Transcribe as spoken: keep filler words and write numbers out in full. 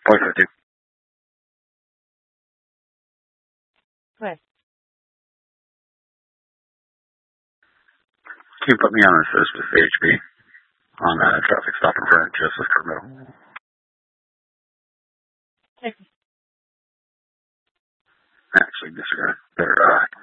Point fifty. Go ahead. Can you put me on assist with H B on a traffic stop in front of Joseph Carmel? Okay. Actually, disregard. Better, uh,